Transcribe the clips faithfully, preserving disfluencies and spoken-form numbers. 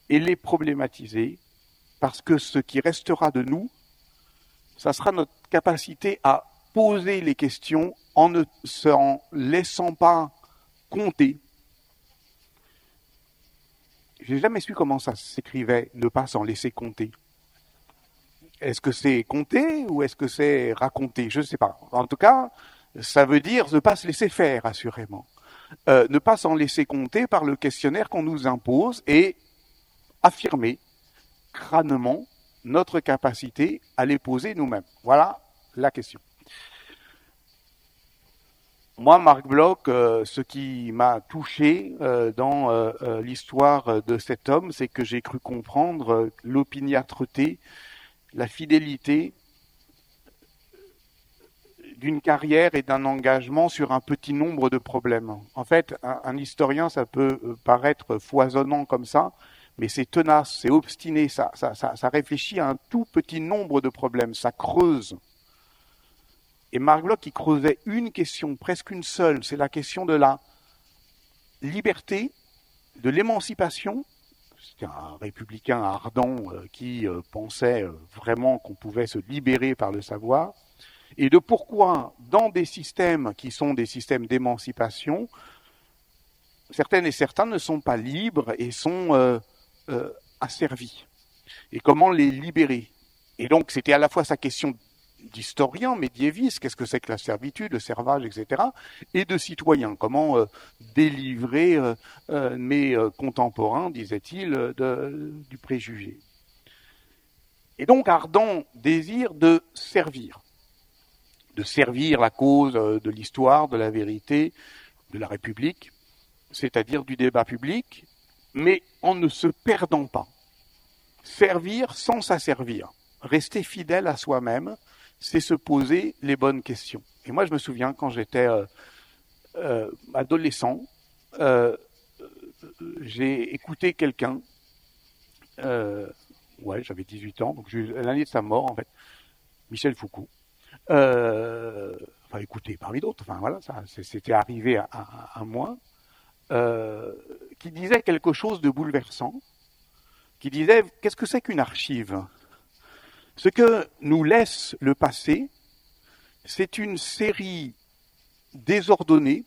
et les problématiser, parce que ce qui restera de nous, ça sera notre capacité à poser les questions en ne s'en laissant pas compter. J'ai jamais su comment ça s'écrivait, ne pas s'en laisser compter. Est-ce que c'est compter ou est-ce que c'est raconter? Je ne sais pas. En tout cas, ça veut dire ne pas se laisser faire, assurément. Euh, ne pas s'en laisser compter par le questionnaire qu'on nous impose et affirmer crânement notre capacité à les poser nous-mêmes. Voilà la question. Moi, Marc Bloch, euh, ce qui m'a touché euh, dans euh, euh, l'histoire de cet homme, c'est que j'ai cru comprendre euh, l'opiniâtreté, la fidélité d'une carrière et d'un engagement sur un petit nombre de problèmes. En fait, un, un historien, ça peut paraître foisonnant comme ça, mais c'est tenace, c'est obstiné, ça, ça, ça, ça réfléchit à un tout petit nombre de problèmes, ça creuse. Et Marc Bloch, il creusait une question, presque une seule, c'est la question de la liberté, de l'émancipation. C'était un républicain ardent euh, qui euh, pensait euh, vraiment qu'on pouvait se libérer par le savoir, et de pourquoi, dans des systèmes qui sont des systèmes d'émancipation, certaines et certains ne sont pas libres et sont euh, euh, asservis. Et comment les libérer? Et donc, c'était à la fois sa question d'historien médiéviste, qu'est-ce que c'est que la servitude, le servage, et cetera, et de citoyen, comment euh, délivrer euh, euh, mes euh, contemporains, disait-il, de, du préjugé. Et donc, ardent désir de servir, de servir la cause de l'histoire, de la vérité, de la République, c'est-à-dire du débat public, mais en ne se perdant pas. Servir sans s'asservir, rester fidèle à soi-même, c'est se poser les bonnes questions. Et moi, je me souviens, quand j'étais euh, euh, adolescent, euh, j'ai écouté quelqu'un, euh, ouais, j'avais dix-huit ans, donc l'année de sa mort, en fait, Michel Foucault, euh, enfin, écoutez, parmi d'autres, enfin, voilà, ça, c'était arrivé à, à, à moi, euh, qui disait quelque chose de bouleversant, qui disait, qu'est-ce que c'est qu'une archive? Ce que nous laisse le passé, c'est une série désordonnée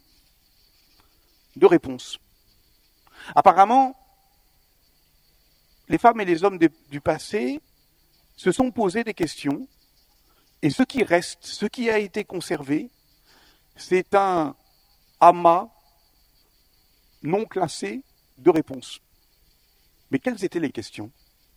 de réponses. Apparemment, les femmes et les hommes de, du passé se sont posés des questions, et ce qui reste, ce qui a été conservé, c'est un amas non classé de réponses. Mais quelles étaient les questions?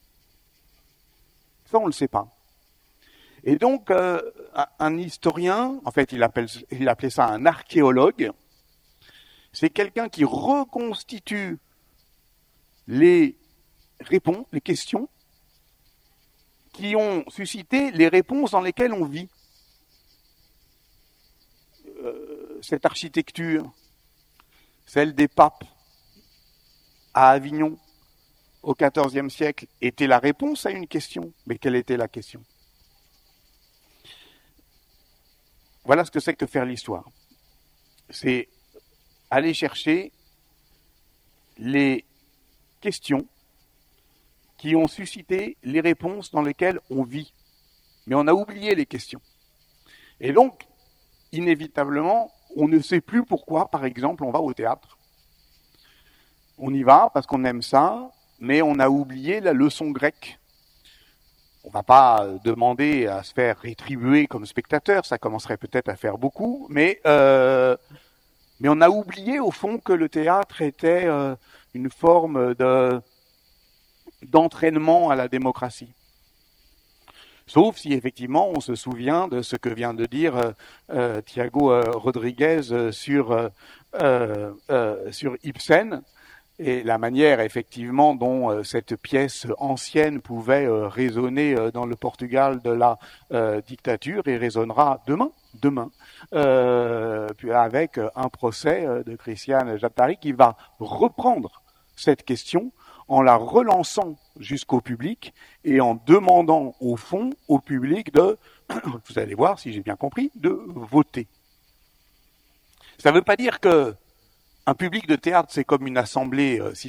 Ça, on ne le sait pas. Et donc, euh, un historien, en fait, il, appelle, il appelait ça un archéologue, c'est quelqu'un qui reconstitue les réponses, les questions qui ont suscité les réponses dans lesquelles on vit. Euh, cette architecture, celle des papes à Avignon au quatorzième siècle, était la réponse à une question. Mais quelle était la question? Voilà ce que c'est que faire l'histoire. C'est aller chercher les questions qui ont suscité les réponses dans lesquelles on vit. Mais on a oublié les questions. Et donc, inévitablement, on ne sait plus pourquoi, par exemple, on va au théâtre. On y va parce qu'on aime ça, mais on a oublié la leçon grecque. On ne va pas demander à se faire rétribuer comme spectateur, ça commencerait peut-être à faire beaucoup, mais, euh, mais on a oublié au fond que le théâtre était euh, une forme de, d'entraînement à la démocratie. Sauf si effectivement on se souvient de ce que vient de dire euh, euh, Thiago euh, Rodriguez euh, sur, euh, euh, sur Ibsen, et la manière effectivement dont euh, cette pièce ancienne pouvait euh, résonner euh, dans le Portugal de la euh, dictature et résonnera demain, demain, euh, puis avec un procès euh, de Christiane Jattari qui va reprendre cette question en la relançant jusqu'au public et en demandant au fond au public de, vous allez voir si j'ai bien compris, de voter. Ça ne veut pas dire que un public de théâtre, c'est comme une assemblée euh, citoyenne.